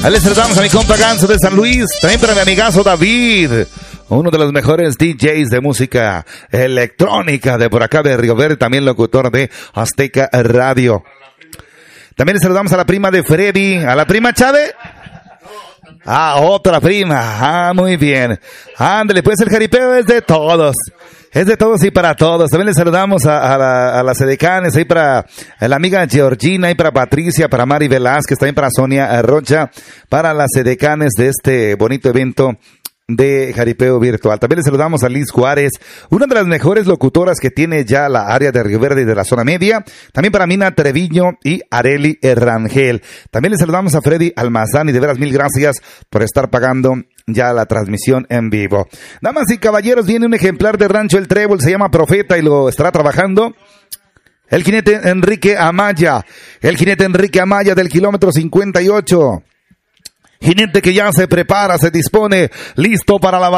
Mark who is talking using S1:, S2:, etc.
S1: Ahí les saludamos a mi compa Ganso de San Luis, también para mi amigazo David, uno de los mejores DJs de música electrónica de por acá de Río Verde, también locutor de Azteca Radio. También les saludamos a la prima de Freddy, a la prima Chávez. Otra prima. Muy bien. Ándale, pues el jaripeo es de todos. Es de todos y para todos. También les saludamos a las edecanes, ahí para la amiga Georgina, ahí para Patricia, para Mari Velázquez, también para Sonia Rocha, para las edecanes de este bonito evento de jaripeo virtual. También les saludamos a Liz Juárez, una de las mejores locutoras que tiene ya la área de Río Verde y de la zona media. También para Mina Treviño y Areli Rangel. También les saludamos a Freddy Almazán y de veras mil gracias por estar pagando ya la transmisión en vivo. Damas y caballeros, viene un ejemplar de Rancho El Trébol, se llama Profeta y lo estará trabajando el jinete Enrique Amaya. El jinete Enrique Amaya del kilómetro 58. Jinete que ya se prepara, se dispone, listo para la